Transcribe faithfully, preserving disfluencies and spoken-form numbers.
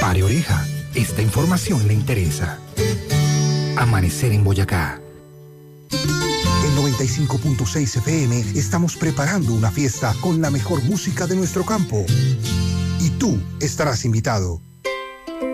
Pare oreja, esta información le interesa. Amanecer en Boyacá. En noventa y cinco punto seis F M estamos preparando una fiesta con la mejor música de nuestro campo. Y tú estarás invitado.